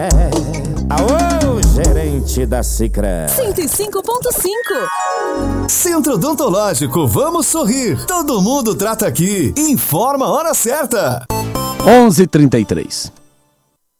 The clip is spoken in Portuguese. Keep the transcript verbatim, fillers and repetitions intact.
Aô, gerente da Sicredi. cento e cinco ponto cinco. Centro Odontológico, vamos sorrir. Todo mundo trata aqui. Informa a hora certa. onze e trinta e três.